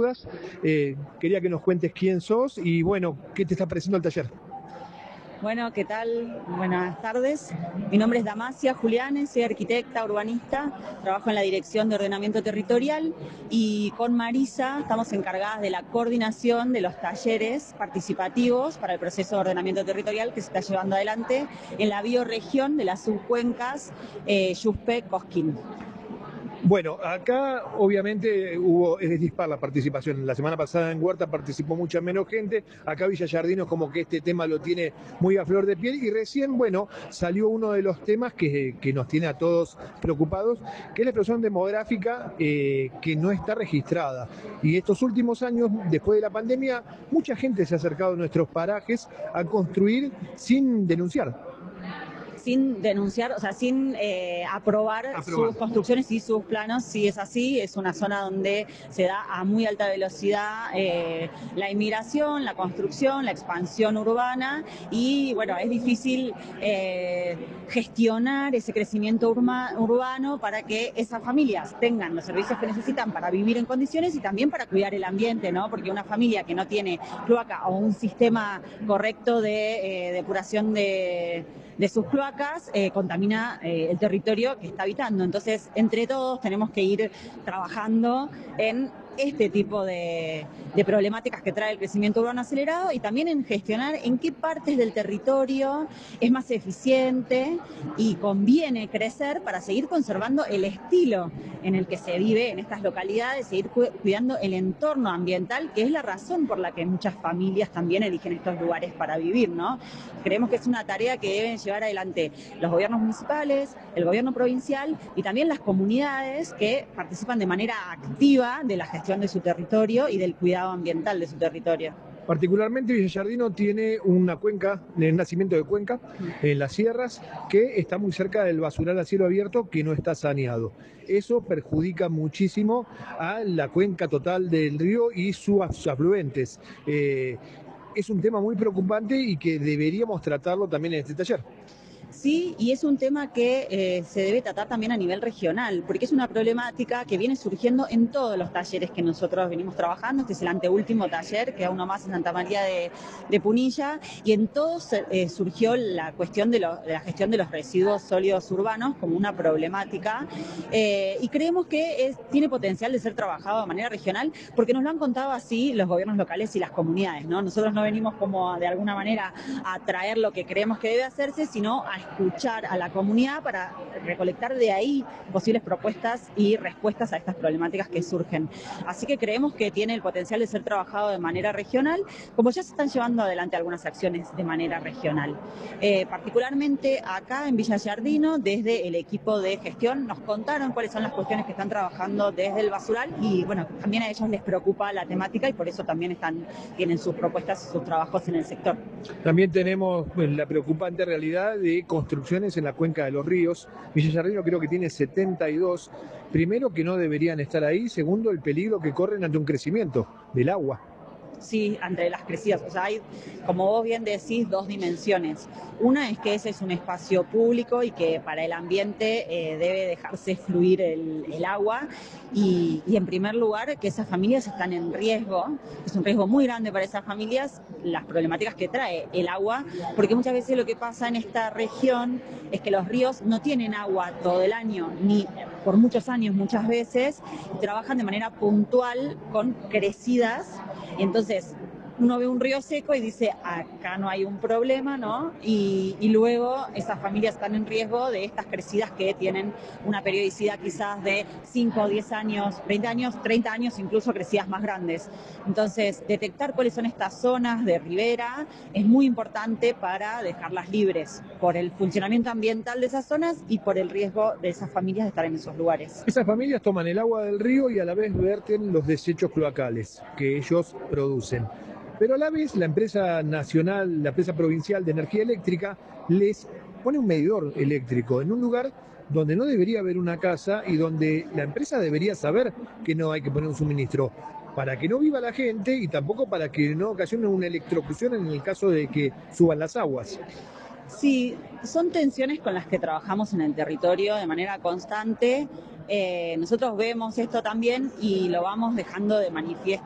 dudas. Quería que nos cuentes quién sos y bueno, qué te está pareciendo el taller. Bueno, ¿qué tal? Buenas tardes. Mi nombre es Damasia Julianes, soy arquitecta, urbanista, trabajo en la Dirección de Ordenamiento Territorial y con Marisa estamos encargadas de la coordinación de los talleres participativos para el proceso de ordenamiento territorial que se está llevando adelante en la bioregión de las subcuencas Yuspe-Cosquín. Bueno, acá obviamente es dispar la participación. La semana pasada en Huerta participó mucha menos gente. Acá Villa Yardino es como que este tema lo tiene muy a flor de piel y recién, bueno, salió uno de los temas que nos tiene a todos preocupados, que es la explosión demográfica que no está registrada. Y estos últimos años, después de la pandemia, mucha gente se ha acercado a nuestros parajes a construir sin denunciar. Sin denunciar, o sea, sin aprobar sus construcciones y sus planos. Sí, es así, es una zona donde se da a muy alta velocidad la inmigración, la construcción, la expansión urbana y bueno, es difícil gestionar ese crecimiento urbano para que esas familias tengan los servicios que necesitan para vivir en condiciones y también para cuidar el ambiente, ¿no? Porque una familia que no tiene cloaca o un sistema correcto de depuración de sus cloacas, contamina el territorio que está habitando. Entonces, entre todos tenemos que ir trabajando en este tipo de problemáticas que trae el crecimiento urbano acelerado y también en gestionar en qué partes del territorio es más eficiente y conviene crecer para seguir conservando el estilo en el que se vive en estas localidades, seguir cuidando el entorno ambiental, que es la razón por la que muchas familias también eligen estos lugares para vivir, ¿no? Creemos que es una tarea que deben llevar adelante los gobiernos municipales, el gobierno provincial y también las comunidades que participan de manera activa de la gestión de su territorio y del cuidado ambiental de su territorio. Particularmente Villa Yardino tiene una cuenca, el nacimiento de cuenca, en las sierras, que está muy cerca del basural a cielo abierto que no está saneado. Eso perjudica muchísimo a la cuenca total del río y sus afluentes. Es un tema muy preocupante y que deberíamos tratarlo también en este taller. Sí, y es un tema que se debe tratar también a nivel regional, porque es una problemática que viene surgiendo en todos los talleres que nosotros venimos trabajando. Este es el anteúltimo taller, que uno más en Santa María de Punilla, y en todos surgió la cuestión de la gestión de los residuos sólidos urbanos como una problemática, y creemos que tiene potencial de ser trabajado de manera regional, porque nos lo han contado así los gobiernos locales y las comunidades, ¿no? Nosotros no venimos como de alguna manera a traer lo que creemos que debe hacerse, sino a escuchar a la comunidad para recolectar de ahí posibles propuestas y respuestas a estas problemáticas que surgen. Así que creemos que tiene el potencial de ser trabajado de manera regional, como ya se están llevando adelante algunas acciones de manera regional. Particularmente acá en Villa Yardino, desde el equipo de gestión, nos contaron cuáles son las cuestiones que están trabajando desde el basural y bueno, también a ellos les preocupa la temática y por eso también tienen sus propuestas y sus trabajos en el sector. También tenemos la preocupante realidad de construcciones en la cuenca de los ríos. Villa Yardino creo que tiene 72. Primero, que no deberían estar ahí. Segundo, el peligro que corren ante un crecimiento del agua. Sí, entre las crecidas. O sea, hay, como vos bien decís, dos dimensiones. Una es que ese es un espacio público y que para el ambiente debe dejarse fluir el agua. Y en primer lugar, que esas familias están en riesgo. Es un riesgo muy grande para esas familias las problemáticas que trae el agua, porque muchas veces lo que pasa en esta región es que los ríos no tienen agua todo el año, ni por muchos años muchas veces, y trabajan de manera puntual con crecidas. Y entonces uno ve un río seco y dice, acá no hay un problema, ¿no? Y luego esas familias están en riesgo de estas crecidas que tienen una periodicidad quizás de 5, 10 años, 20 años, 30 años, incluso crecidas más grandes. Entonces, detectar cuáles son estas zonas de ribera es muy importante para dejarlas libres por el funcionamiento ambiental de esas zonas y por el riesgo de esas familias de estar en esos lugares. Esas familias toman el agua del río y a la vez verten los desechos cloacales que ellos producen. Pero a la vez la empresa nacional, la empresa provincial de energía eléctrica, les pone un medidor eléctrico en un lugar donde no debería haber una casa y donde la empresa debería saber que no hay que poner un suministro, para que no viva la gente y tampoco para que no ocasione una electrocución en el caso de que suban las aguas. Sí, son tensiones con las que trabajamos en el territorio de manera constante. Nosotros vemos esto también y lo vamos dejando de manifiesto